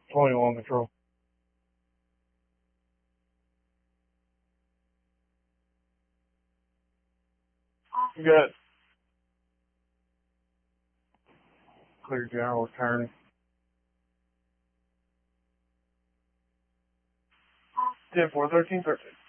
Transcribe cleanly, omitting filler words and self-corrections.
21 control. Good. Clear general turning. 10-4, 13, 13.